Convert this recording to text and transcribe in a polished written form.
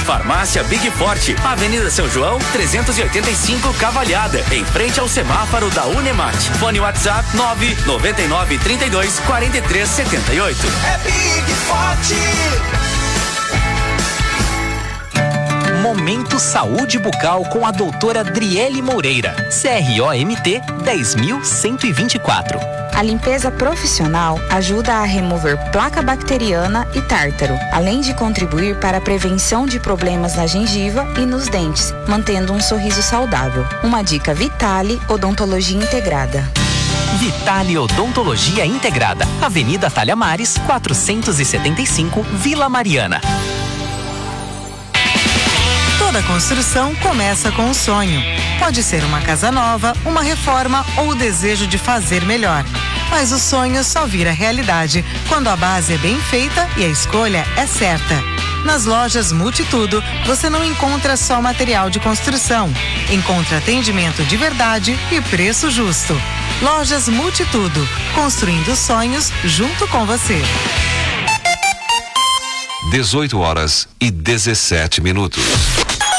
Farmácia Big Forte, Avenida São João, 385 Cavalhada, em frente ao semáforo da Unemate. Fone WhatsApp 999324378. É Big Forte. Momento Saúde Bucal com a doutora Adriele Moreira, CROMT 10.124. A limpeza profissional ajuda a remover placa bacteriana e tártaro, além de contribuir para a prevenção de problemas na gengiva e nos dentes, mantendo um sorriso saudável. Uma dica Vitale Odontologia Integrada. Vitale Odontologia Integrada, Avenida Talhamares, 475, Vila Mariana. Toda construção começa com um sonho. Pode ser uma casa nova, uma reforma ou o desejo de fazer melhor. Mas o sonho só vira realidade quando a base é bem feita e a escolha é certa. Nas lojas Multitudo, você não encontra só material de construção. Encontra atendimento de verdade e preço justo. Lojas Multitudo, construindo sonhos junto com você. 18h17.